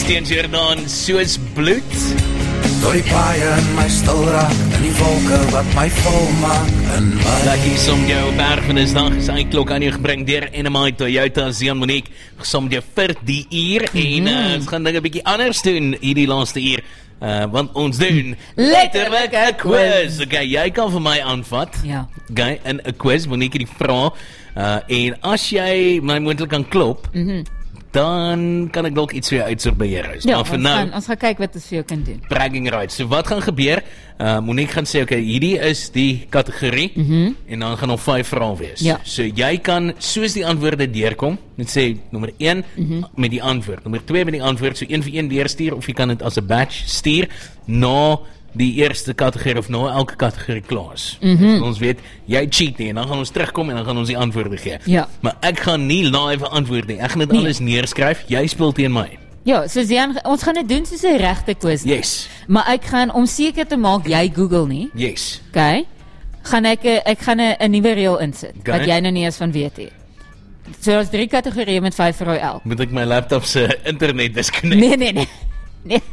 Christian Jordan, soos bloed. Door die paaie in my stil raak, in die wolke wat my vol maak in my. Lucky som jou bergvenisdag is eindklok aan jou gebring deur NMI Toyota Zian Monique, gesom jou vir die uur, en ons gaan dinge bietjie anders doen hierdie laaste uur, want ons doen letterlik 'n quiz. Okay, jy kan vir my aanvat. Ja. Okay, in 'n quiz, Monique die vra, en as jy my moontlik kan klop, dan kan ek dalk iets vir jou uitsoek by jou huis. Ja, Maar vir nou, ons gaan kyk wat ons vir jou kan doen. bragging rights. So wat gaan gebeur? Monique gaan sê, okay, hierdie is die kategorie, en dan gaan nog 5 vrae wees. Ja. So jy kan, soos die antwoorde deurkom, net sê, nommer 1 met die antwoord, nommer 2 met die antwoord, so 1 vir 1 deurstuur, of jy kan dit as 'n batch stuur, na die eerste kategorie, of na elke kategorie klaar is. So ons weet, jy cheat nie, en dan gaan ons terugkom, en dan gaan ons die antwoorde gee. Ja. Maar ek gaan nie live antwoord nie, ek gaan dit alles neerskryf, jy speel teen my. Ja, so Zian, ons gaan dit doen soos 'n regte quiz. Yes, Maar ek gaan, om seker te maak jy Google nie, yes. okay, gaan ek gaan 'n nuwe reël insit, Okay. wat jy nou nie eens van weet nie. So daar's 3 kategorieë met 5 vrae elk. Moet ek my laptop se internet disconnect? Nee.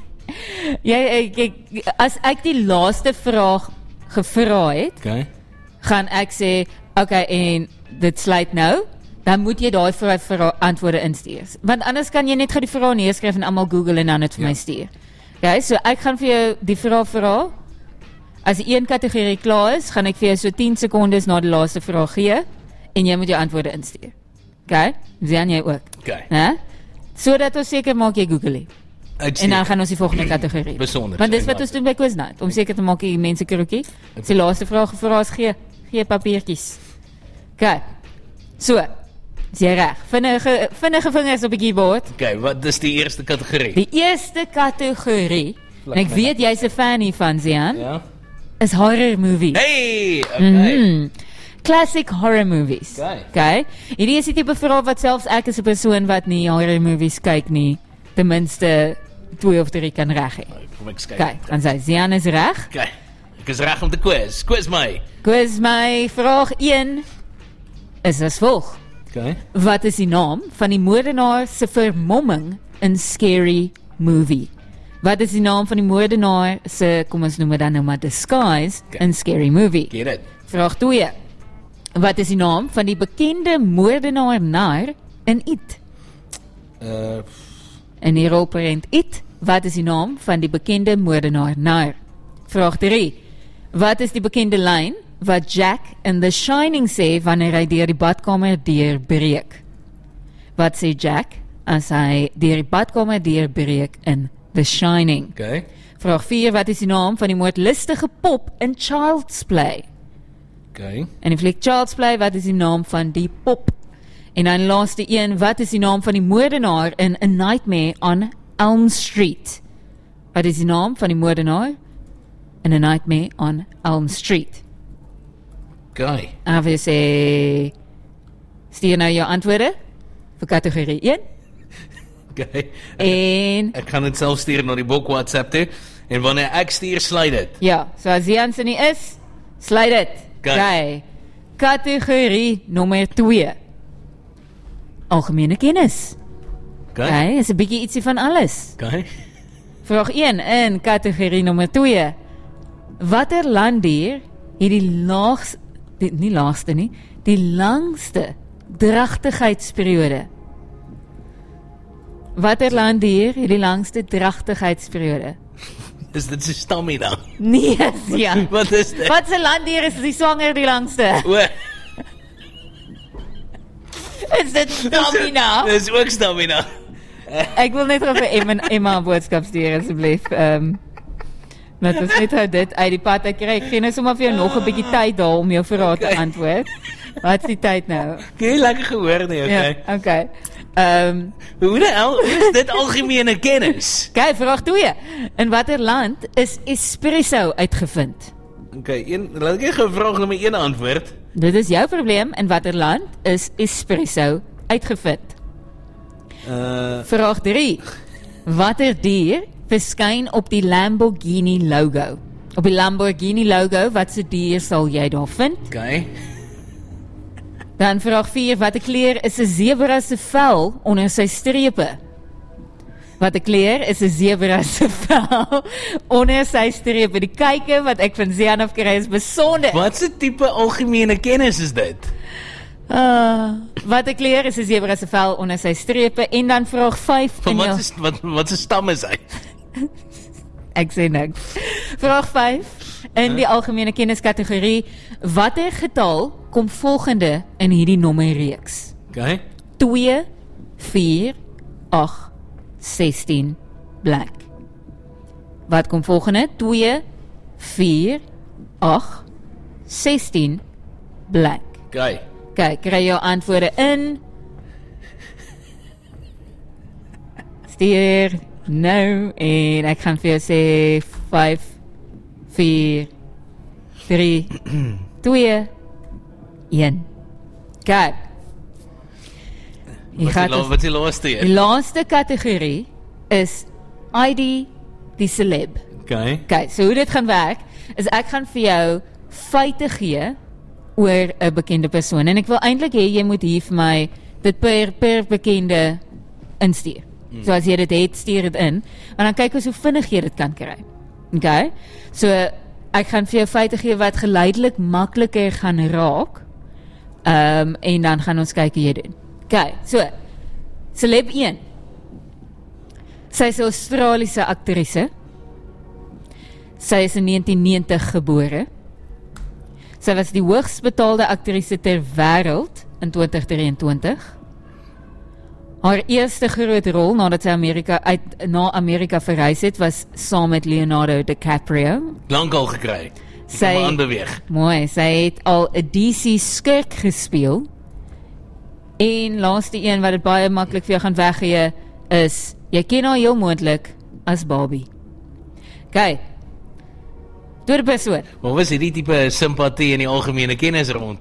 As ek die laaste vraag gevra het, Okay. gaan ek sê, okay, en dit sluit nou, dan moet jy daai vrae antwoorde instuur. Want anders kan jy net gou die vrae neerskryf en almal Google en dan dit vir my stuur. Okay, so ek gaan vir jou die vraag vra. As die een kategorie klaar is, gaan ek vir jou so 10 sekondes na die laaste vraag gee en jy moet jou antwoorde instuur. Okay? Zian, jy ook. Okay. Né? Sodat ons seker maak jy Google nie. En dan gaan ons die volgende kategorie. Besonder. Want dis wat ons doen by Quiz Night, om seker te maak die mense kroekie. As die laaste vraag gevra is, gee papiertjies. Okay. So, is jy reg? Vinnige vingers op die keyboard. Okay, wat is die eerste kategorie? Die eerste kategorie, en ek weet jy's 'n fan hiervan, Zian, Ja. is horror movies. Hey, okay. Classic horror movies. Okay. Hierdie is die tipe vraag wat selfs ek as 'n persoon wat nie horror movies kyk nie, ten minste 2 of 3 kan reg hê. Kom ek kyk. Okay, dan sê Zian is reg. Okay. Ek is reg om te quiz. Quiz my. Quiz my, vraag 1 is as volg. Okay. Wat is die naam van die moordenaar se vermomming in Scary Movie? Wat is die naam van die moordenaar se, kom ons noem dit dan nou maar disguise, in Scary Movie? Get it. Vraag 2. Wat is die naam van die bekende moordenaar in It? In die rolprent It, wat is die naam van die bekende moordenaar? Vraag 3. Wat is die bekende lyn wat Jack in The Shining sê wanneer hy deur die badkamer deurbreek? Wat sê Jack as hy deur die badkamer deurbreek in The Shining? Okay. Vraag 4. Wat is die naam van die moordlustige pop in Child's Play? Okay. En die fliek Child's Play, wat is die naam van die pop? En dan laaste een, wat is die naam van die moordenaar in A Nightmare on Elm Street? Wat is die naam van die moordenaar in A Nightmare on Elm Street? Okay. En wil sê, stuur nou jou antwoorde vir kategorie 1. Okay. En, Ek gaan dit self stuur na die boek WhatsApp toe, en wanneer ek stuur, sluit dit. ja, so as die antwoord nie is, sluit dit. Okay. Kategorie nommer 2. Algemene kennis. Okay, is 'n bietjie ietsie van alles. Okay. Vraag 1 in kategorie nommer 2. Watter landdier het die langste dragtigheidsperiode? Watter landdier het die langste dragtigheidsperiode? Is dit so stamina? Nee, ja. Wat is dit? Wat se landdier is die swanger die langste? O, Is dit stamina? dis ook stamina. Ek wil net vir Emma 'n boodskap stuur asseblief. Dat ons net dit uit die pad kry. Ek gee nou sommer vir jou nog 'n bietjie tyd daar om jou vrae te antwoord. Wat is die tyd nou? Jy lekker gehoor nie, okay? Ja, okay. Hoe is dit algemene kennis? Kyk, vraag 2. In watter land is espresso uitgevind? Okay, laat ek gou vraag nommer 1 antwoord. Dit is jou probleem. In watter land is espresso uitgevind? Vraag 3. Watter dier verskyn op die Lamborghini logo? Op die Lamborghini logo, wat se dier sal jy daar vind? Okay. Dan vraag 4. Watter kleur is 'n zebra se vel onder sy strepe? Wat 'n kleur is 'n zebra se vel onder sy streep. Die kykie wat ek van Zian af kry is besonder. Wat 'n tipe algemene kennis is dit? Wat 'n kleur is 'n zebra se vel onder sy strepe. En dan vraag 5 Van wat 'n stam is hy? Ek sê niks. Vraag 5 in die algemene kenniskategorie. Watter getal kom volgende in hierdie nommerreeks? Okay. 2, 4, 8, 16, blank. Wat kom volgende? 2, 4, 8, 16, blank. Okay. Kyk, kry jou antwoorde in. Stuur nou en ek gaan vir jou sê 5, 4, 3, 2, 1. Kyk. Wat is die laaste Die een? laaste kategorie is ID die celeb. Okay. Okay, so hoe dit gaan werk is ek gaan vir jou feite gee oor 'n bekende persoon en ek wil eintlik hê jy moet hier vir my dit per bekende instuur. So as jy dit het, stuur dit in, maar dan kyk ons hoe vinnig jy dit kan kry. Okay? So ek gaan vir jou feite gee wat geleidelik makliker gaan raak. En dan gaan ons kyk hoe jy doen. Okay, so celeb 1. Sy is 'n Australiese aktrise. Sy is in 1990 gebore. Sy was die hoogst betaalde aktrise ter wêreld in 2023. Haar eerste groot rol nadat sy na Amerika verhuis het, was saam met Leonardo DiCaprio. Lankal gekry. Sy aanbeweeg. Mooi, sy het al 'n DC skurk gespeel. En laaste een wat dit baie maklik vir jou gaan weggee is, jy ken haar heel moontlik as Barbie. Okay. Tweede persoon. Wat was hierdie tipe simpatie in die algemene kennis rond?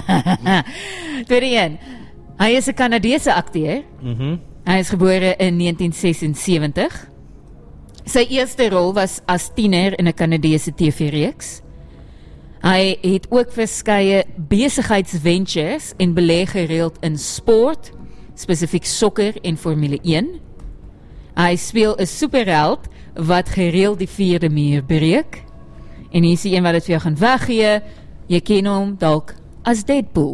Tweede een. Hy is 'n Kanadese akteur. Hy is gebore in 1976. Sy eerste rol was as tiener in 'n Kanadese TV-reeks. Hy het ook verskeie besigheidsventures en belê gereeld in sport, spesifiek sokker en Formule 1. Hy speel 'n superheld wat gereeld die 4de muur breek. En hier is die een wat dit vir jou gaan weggee. Jy ken hom dalk as Deadpool.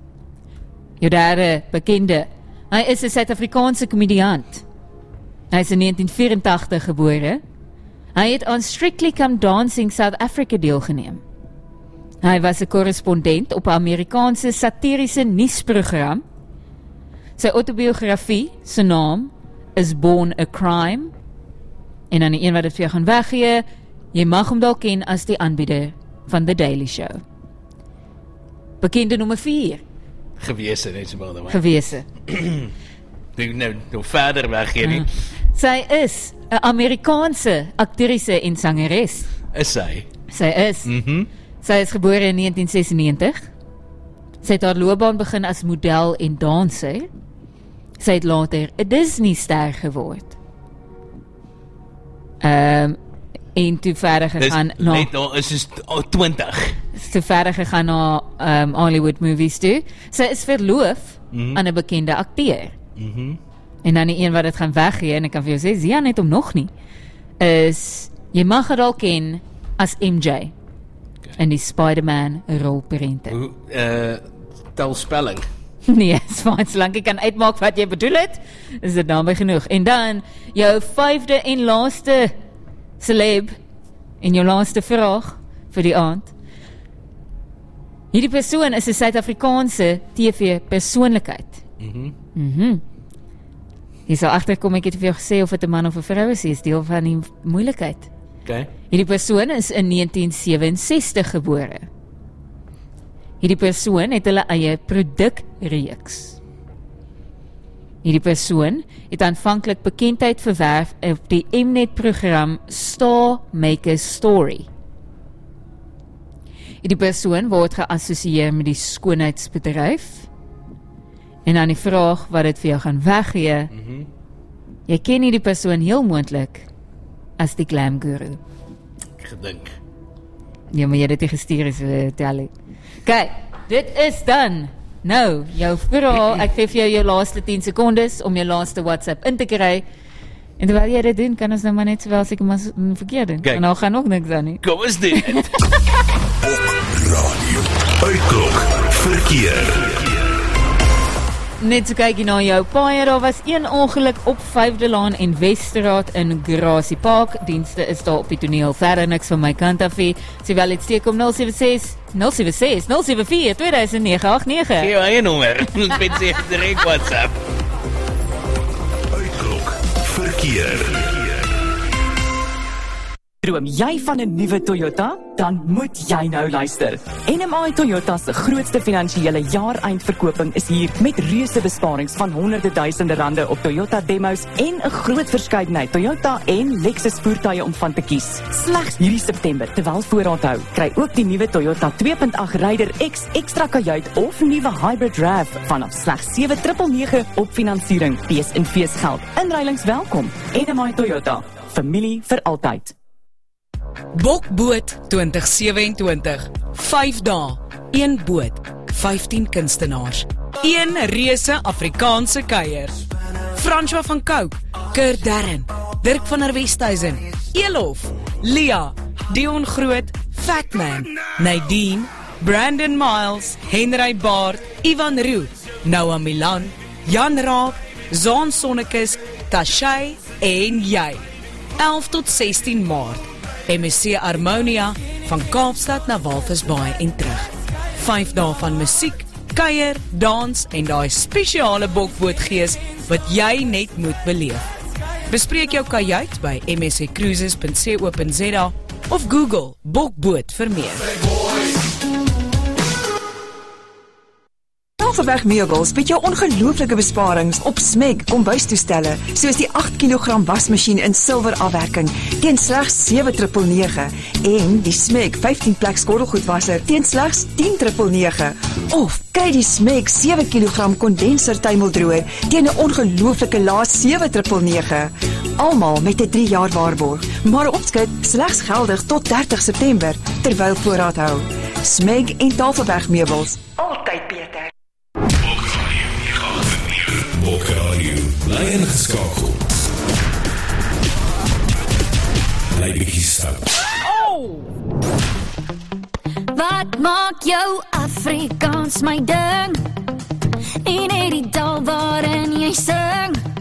Jou derde bekende. Hy is 'n Suid-Afrikaanse komediant. Hy is in 1984 gebore. Hy het aan Strictly Come Dancing South Africa deelgeneem. Hy was 'n korrespondent op 'n Amerikaanse satiriese nuusprogram. Sy autobiografie, se naam is Born a Crime. En dan die een wat dit vir jou gaan weggee, jy mag hom dalk ken as die aanbieder van The Daily Show. Bekende nommer 4. Gewese, net so baie. Gewese. Nou verder weggee nie. Sy is 'n Amerikaanse aktrise en sangeres. Is sy? Sy is. Sy is gebore in 1996. Sy het haar loopbaan begin as model en danser. Sy het later 'n Disney-ster geword. En toe verder gegaan na... Net nou is dus 20. Toe verder gegaan na Hollywood movies toe. Sy is verloof aan 'n bekende akteur. En dan die een wat dit gaan weggee, en ek kan vir jou sê, Zian het hom nog nie, is, jy mag het al ken as MJ. In die Spider-Man rolprente. Tel spelling. Nee, is fijn, solank ek kan uitmaak wat jy bedoel het, is dit daarmee genoeg. En dan, jou 5de en laaste celeb, en jou laaste vraag vir die aand. Hierdie persoon is 'n Suid-Afrikaanse TV-persoonlikheid. Jy sal agterkom, ek het vir jou gesê of het 'n man of 'n vrou is deel van die moeilikheid. Okay. Hierdie persoon is in 1967 gebore. Hierdie persoon het hulle eie produkreeks. Hierdie persoon het aanvanklik bekendheid verwerf op die Mnet-program Star Maker Story. Hierdie persoon word geassosieer met die skoonheidsbedryf. En dan die vraag wat dit vir jou gaan weggee. Jy ken hierdie persoon heel moontlik as die glam guru. Ek gedink. Ja, maar jy het dit gestuur is Tally. Kyk, dit is dan. Nou, jou vraag, ek gee vir jou laaste 10 sekondes om jou laaste WhatsApp in te kry. En terwyl jy dit doen, kan ons nou maar net sowel seker maar verkeerd doen. Kijk. En nou gaan ook niks aan nie. Kom ons doen dit. Radio. Uitklok verkeer. Net so kykie na jou paaie, daar was een ongeluk op 5de Laan en Weststraat in Gracie Park. Dienste is daar op die toneel, verder niks van my kant af nie. Sowel het steek om 074 2089. Gee jou eie nommer. Ons met sê direk WhatsApp. Uitklok verkeer. Droom jy van 'n nuwe Toyota? Dan moet jy nou luister. NMI Toyota se grootste finansiële jaareindverkoping is hier met reuse besparings van honderde duisende rande op Toyota demos en 'n groot verskeidenheid Toyota en Lexus voertuie om van te kies. Slegs hierdie September, terwyl voorraad hou, kry ook die nuwe Toyota 2.8 Raider X ekstra kajuit of nuwe Hybrid RAV vanaf slegs 7,999 op finansiering. Fees en feesgeld. Inruilings welkom. NMI Toyota. Familie vir altyd. Bokboot 2027. 5 dae, 1 boot, 15 kunstenaars, 1 reuse Afrikaanse kuier. François van Cooke, Kurt Darren, Dirk van der Westhuizen, Elof, Lia, Dion Groot, Fatman, Nadine, Brandon Miles, Henry Baard, Ivan Roux, Noah Milan, Jan Raab, Zaan Sonnekes, Tashay en jy. 11 tot 16 Maart. MSC Harmonia van Kaapstad na Walvisbaai en terug. 5 dae van musiek, kuier, dans en daai spesiale bokbootgees wat jy net moet beleef. Bespreek jou kajuit by msccruises.co.za of Google bokboot vir meer. Tafelberg Meubels bied jou ongelooflike besparings op Smeg kombuistoestelle, soos die 8 kg wasmasjien in silwer afwerking teen slegs 7,999 en die Smeg 15 plek skottelgoedwasser teen slegs 10,999. Of kry die Smeg 7 kg kondenser tuimeldroër teen 'n ongelooflike lae 7,999. Almal met 'n 3 jaar waarborg, maar opskryf slegs geldig tot 30 September terwyl voorraad hou. Smeg en Tafelberg Meubels, altyd beter. Bokradio, bly ingeskakel. Bly bietjie stout. Wat maak jou Afrikaans my ding? En het die taal waarin jy sing?